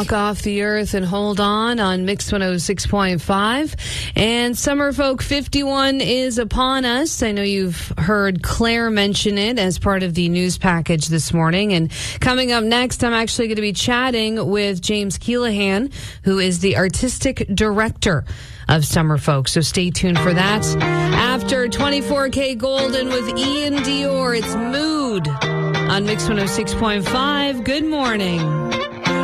Off the earth and hold on Mix 106.5. And Summer Folk 51 is upon us. I know you've heard Claire mention it as part of the news package this morning. And coming up next, I'm actually going to be chatting with James Keelahan, who is the artistic director of Summer Folk. So stay tuned for that. After 24K Golden with Ian Dior, it's Mood on Mix 106.5. Good morning.